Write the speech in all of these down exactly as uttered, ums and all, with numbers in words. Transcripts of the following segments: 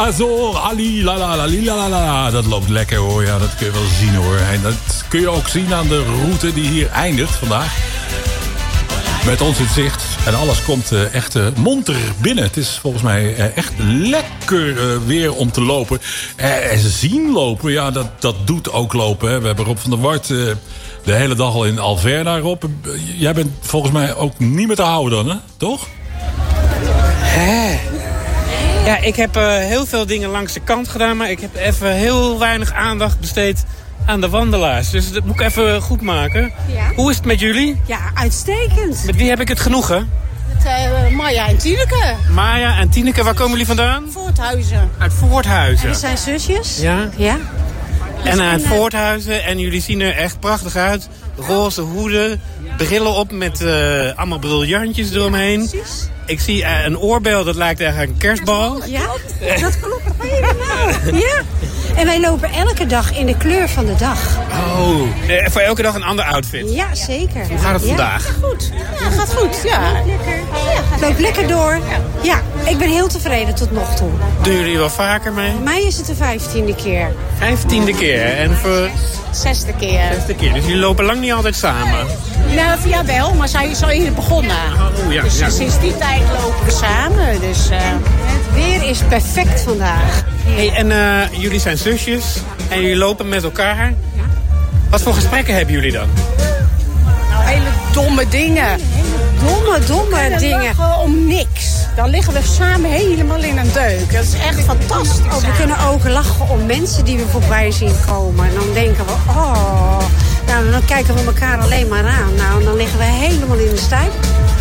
Azor, Ali, la la la la la la. Dat loopt lekker hoor, ja, dat kun je wel zien hoor. En dat kun je ook zien aan de route die hier eindigt vandaag. Met ons in zicht. En alles komt uh, echt uh, monter binnen. Het is volgens mij uh, echt lekker uh, weer om te lopen. Uh, en ze zien lopen, ja, dat, dat doet ook lopen. Hè. We hebben Rob van der Wart uh, de hele dag al in Alverda, Rob. Uh, jij bent volgens mij ook niet meer te houden dan, hè? Toch? Hè? Ja, ik heb uh, heel veel dingen langs de kant gedaan, maar ik heb even heel weinig aandacht besteed aan de wandelaars. Dus dat moet ik even goed maken. Ja. Hoe is het met jullie? Ja, uitstekend. Met wie heb ik het genoegen? Met uh, Maya en Tineke. Maya en Tineke, waar komen jullie vandaan? Voorthuizen. Uit Voorthuizen. En we zijn zusjes. Ja? Ja. En uit Voorthuizen. En jullie zien er echt prachtig uit. Roze hoeden, brillen op met uh, allemaal briljantjes eromheen. Precies. Ik zie uh, een oorbel, dat lijkt eigenlijk een kerstbal. Ja, dat klopt helemaal. Ja. En wij lopen elke dag in de kleur van de dag. Oh, eh, voor elke dag een ander outfit. Ja, zeker. Hoe gaat het vandaag? Ja, goed. Ja, gaat goed. Ja. Het loopt lekker door. Ja, ik ben heel tevreden tot nog toe. Doen jullie wel vaker mee? Voor mij is het de vijftiende keer. Vijftiende keer. En voor Zesde keer. zesde keer. Dus jullie lopen lang niet altijd samen? Nou, ja wel, maar zij is al eerder begonnen. Oh, ja, dus ja. sinds die tijd lopen we samen. Dus uh, het weer is perfect vandaag. Hey, en uh, jullie zijn zusjes en jullie lopen met elkaar. Wat voor gesprekken hebben jullie dan? Nou, hele domme dingen. Domme, domme we dingen. Gewoon om niks. Dan liggen we samen helemaal in een deuk. Dat is echt fantastisch. Oh, we kunnen ook lachen om mensen die we voorbij zien komen. En dan denken we, oh... Nou, dan kijken we elkaar alleen maar aan. Nou, en dan liggen we helemaal in de stijp.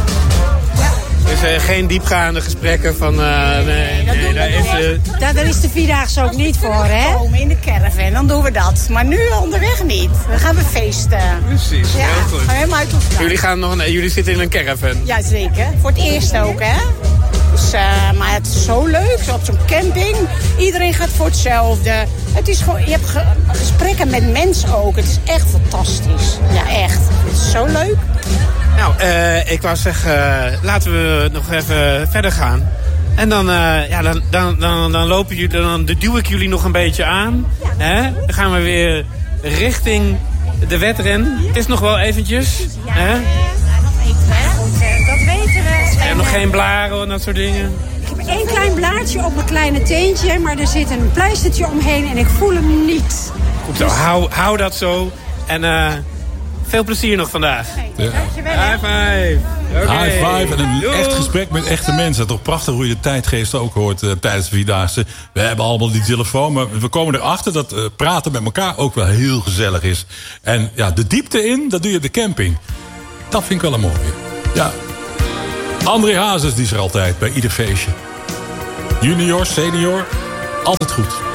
Dus uh, geen diepgaande gesprekken van... Uh, nee, dat nee, daar is, uh... daar, daar is de Vierdaagse ook niet voor, hè? Komen in de caravan, dan doen we dat. Maar nu onderweg niet. Dan gaan we feesten. Precies, ja, heel goed. Gaan we helemaal uit ons jullie, gaan nog een, jullie zitten in een caravan? Ja, zeker. Voor het eerst ook, hè? Dus, uh, maar het is zo leuk, zo op zo'n camping. Iedereen gaat voor hetzelfde. Het is gewoon, je hebt ge gesprekken met mensen ook. Het is echt fantastisch. Ja, echt. Het is zo leuk. Nou, uh, ik wou zeggen, uh, laten we nog even verder gaan. En dan, uh, ja, dan, dan, dan, dan, lopen jullie, dan duw ik jullie nog een beetje aan. Ja. Hè? Dan gaan we weer richting de wedren. Het is nog wel eventjes. Ja, hè? dat weten we. Dat weten we. En nog geen blaren en dat soort dingen. Ik heb één klein blaadje op mijn kleine teentje, maar er zit een pleistertje omheen en ik voel hem niet. Goed zo, hou, hou dat zo. En uh, veel plezier nog vandaag. Ja. Dankjewel. High five. Okay. High five en een Doei. echt gesprek met echte mensen. Toch prachtig hoe je de tijdgeest ook hoort uh, tijdens de Vierdaagse. We hebben allemaal die telefoon, maar we komen erachter dat uh, praten met elkaar ook wel heel gezellig is. En ja, de diepte in, dat doe je op de camping. Dat vind ik wel een mooie. Ja. André Hazes, die is er altijd bij ieder feestje. Junior, senior, altijd goed.